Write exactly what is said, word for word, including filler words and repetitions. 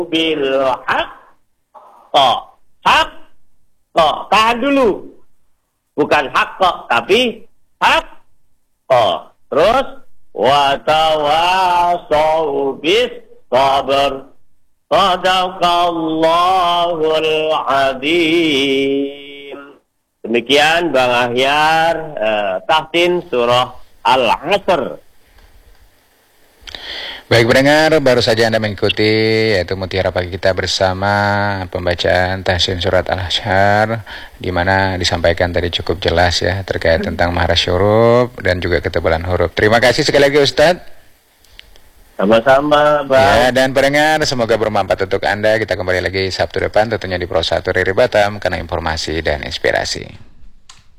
bil haq. Hak. Tahan dulu. Bukan hak kok, tapi hak. Terus wa tawasau bis sabr. Sadaqallahul azim. Demikian Bang Ahyar, eh, tahsin surah Al-Asr. Baik pendengar, baru saja Anda mengikuti yaitu Mutiara Pagi kita bersama pembacaan tahsin surat Al-Asr, di mana disampaikan tadi cukup jelas ya terkait tentang mahraj huruf dan juga ketebalan huruf. Terima kasih sekali lagi Ustadz. Sama-sama, Bang. Ya, dan pendengar, semoga bermanfaat untuk Anda. Kita kembali lagi Sabtu depan tentunya di Pro satu Riri Batam karena informasi dan inspirasi.